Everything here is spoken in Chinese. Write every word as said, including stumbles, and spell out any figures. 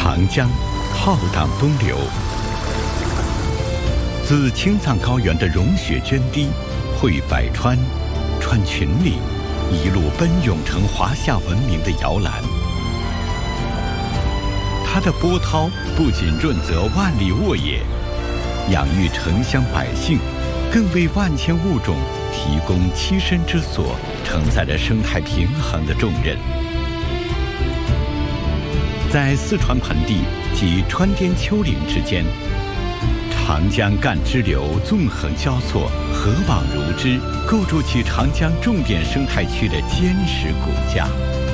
长江浩荡东流，自青藏高原的融雪涓滴汇百川，穿群岭，一路奔涌成华夏文明的摇篮。它的波涛不仅润泽万里沃野，养育城乡百姓，更为万千物种提供栖身之所，承载着生态平衡的重任。在四川盆地及川滇丘陵之间，长江干支流纵横交错，河网如织，构筑起长江重点生态区的坚实骨架。